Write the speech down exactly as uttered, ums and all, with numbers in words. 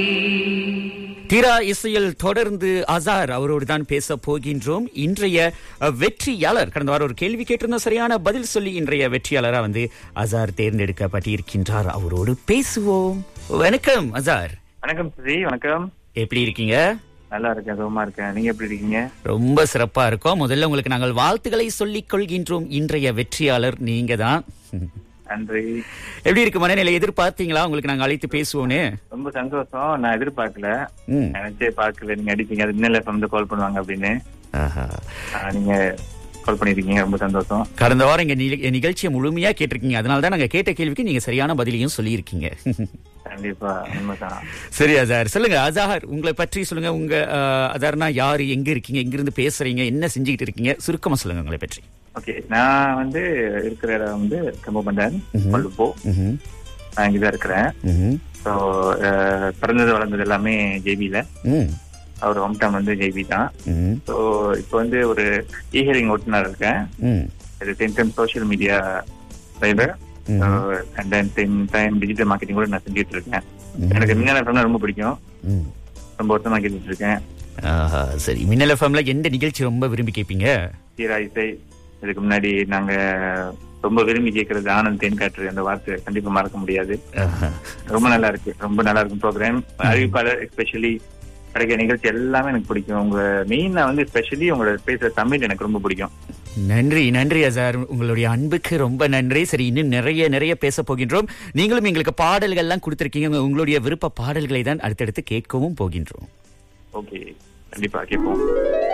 தீரா இசையில் தொடர்ந்து அசார் அவரோடு தான் பேச போகின்றோம். இன்றைய அஹ், வெற்றியாளர் கடந்த வாரம் ஒரு கேள்வி கேட்டிருந்தோம், சரியான பதில் சொல்லி இன்றைய வெற்றியாளரா வந்து அசார் தேர்ந்தெடுக்கப்பட்டிருக்கின்றார். அவரோடு பேசுவோம். வணக்கம் அசார். வணக்கம் சுஜி. வணக்கம். எப்படி இருக்கீங்க? நல்லா இருக்கேன், சுகமா இருக்கேன். நீங்க எப்படி இருக்கீங்க? ரொம்ப சிறப்பா இருக்கோம். முதல்ல உங்களுக்கு நாங்கள் வாழ்த்துக்களை சொல்லிக் கொள்கின்றோம். இன்றைய வெற்றியாளர் நீங்க தான். நன்றி. எப்படி இருக்கு மனநிலை? எதிர்பார்த்தீங்களா உங்களுக்கு நாங்க அழைத்து பேசுவோன்னு? ரொம்ப சந்தோஷம். நான் எதிர்பார்க்கல, ம். நினைச்சே பார்க்கல நீங்க அடிப்பீங்க, அது இன்னும் வந்து கால் பண்ணுவாங்க அப்படின்னு. ஆஹா. ஆஹ், நீங்க கால் பண்ணிருக்கீங்க, ரொம்ப சந்தோஷம். கடந்த வாரம் எங்க நிக- நிகழ்ச்சியை முழுமையா கேட்டிருக்கீங்க. அதனால தான் நாங்க கேட்ட கேள்விக்கு நீங்க சரியான பதிலையும் சொல்லியிருக்கீங்க. கண்டிப்பா, உண்மைதான். சரி அசார், சொல்லுங்க அசார், உங்களை பற்றி சொல்லுங்க. உங்க அஹ், அசார்னா யாரு, எங்க இருக்கீங்க, எங்க இருந்து பேசுறீங்க, என்ன செஞ்சுக்கிட்டு இருக்கீங்க, சுருக்கமா சொல்லுங்க உங்களை பற்றி. ஓகே, நான் வந்து இருக்கிற இடம் வந்து கம்பபண்டன், ம்ஹும். கொழும்போ. ம்ஹும். நான் இங்கதான் இருக்கிறேன். ம்ஹும். ஸோ பிறந்தது வளர்ந்தது எல்லாமே ஜேபியில. ம். அவர் ஹோம் டவுன் வந்து ஜேபி தான். ம். ஸோ இப்போ வந்து ஒரு இ-ஹியரிங் ஓட்டுநர் இருக்கேன். ம். அது same time social media driver and then same time digital marketing கூட நான் செஞ்சுட்டு இருக்கேன். எனக்கு மின்னல் எஃப்எம் ரொம்ப பிடிக்கும், ம். ரொம்ப வருஷமா கேட்டுட்டு இருக்கேன். ஆஹா, சரி. மின்னல் எஃப்எம்ல எந்த நிகழ்ச்சி ரொம்ப விரும்பி கேட்பீங்க? தீரா இசை. இதுக்கு முன்னாடி நாங்க ரொம்ப விரும்பி கேட்கறது ஆனந்த் தேன் காற்று, அந்த வார்த்தை கண்டிப்பா மறக்க முடியாது. ஆஹா. ரொம்ப நல்லா இருக்கு, ரொம்ப நல்லா இருக்கும் ப்ரோக்ராம். அறிவிப்பாளர் எஸ்பெஷலி கிடைக்கிற நிகழ்ச்சி எல்லாமே எனக்கு பிடிக்கும். உங்க மெயினா வந்து ஸ்பெஷலி உங்களோட பேசுற தமிழ் எனக்கு ரொம்ப பிடிக்கும். நன்றி நன்றி அசார், உங்களுடைய அன்புக்கு ரொம்ப நன்றி. சரி, இன்னும் நிறைய நிறைய பேச போகின்றோம். நீங்களும் எங்களுக்கு பாடல்கள் எல்லாம் கொடுத்திருக்கீங்க. உங்களுடைய விருப்ப பாடல்களை தான் அடுத்தடுத்து கேட்கவும் போகின்றோம். ஓகே, கண்டிப்பா கேட்போம்.